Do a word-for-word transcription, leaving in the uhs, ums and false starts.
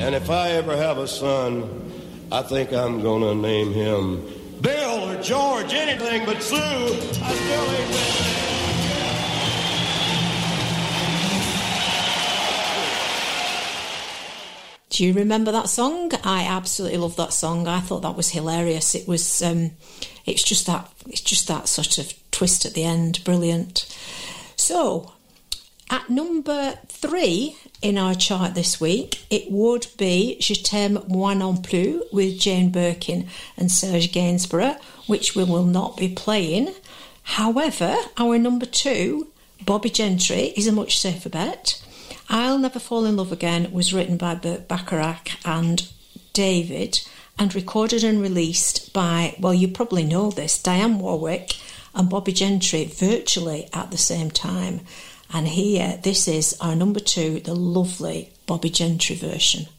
And if I ever have a son, I think I'm gonna name him Bill or George, anything but Sue. I still ain't been. Do you remember that song? I absolutely love that song. I thought that was hilarious. It was, um, it's just that, it's just that sort of twist at the end. Brilliant. So, at number three in our chart this week, it would be Je t'aime moi non plus with Jane Birkin and Serge Gainsborough, which we will not be playing. However, our number two, Bobby Gentry, is a much safer bet. I'll Never Fall in Love Again was written by Burt Bacharach and David and recorded and released by, well, you probably know this, Dionne Warwick and Bobby Gentry virtually at the same time. And here, this is our number two, the lovely Bobby Gentry version.